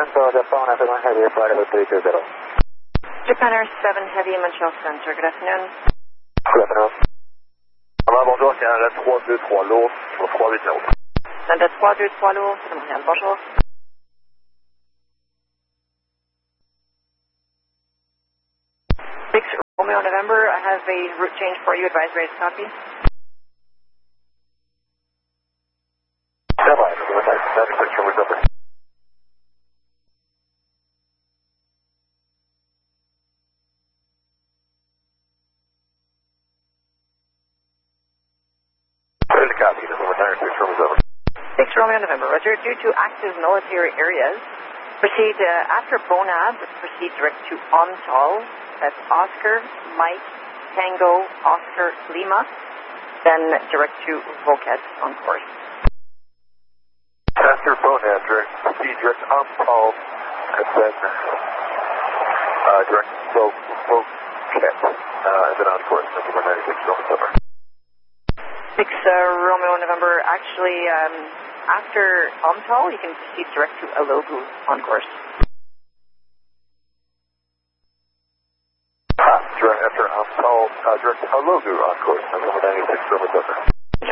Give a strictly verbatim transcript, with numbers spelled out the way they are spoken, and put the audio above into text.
Center, Japan, seven Heavy, flight level three two zero. Japaner seven Heavy, Montreal Center, good afternoon. Good afternoon. Alors, bonjour, Canada trois deux trois lourd, sur trois huit zéro. Canada trois deux trois lourd, c'est Montréal, bonjour. six Romeo November, I have a route change for you, advise raise copy. Stand by, ninety-six from December. Copy, this is ninety-six from December. six Romeo November, Roger. Due to active military areas, proceed uh, after Bonab, proceed direct to Omtal. That's Oscar, Mike, Tango, Oscar, Lima. Then direct to Voket on course. After Bonab, direct, proceed direct to Omtal, and then uh, direct to Voket, uh, and then on course. This is ninety-six from December. six uh, Romeo November, actually, um, after Omtal, you can proceed direct to Alogu on course. Ah, direct after Omtal, uh, direct to Alogu on course, number ninety-six from December.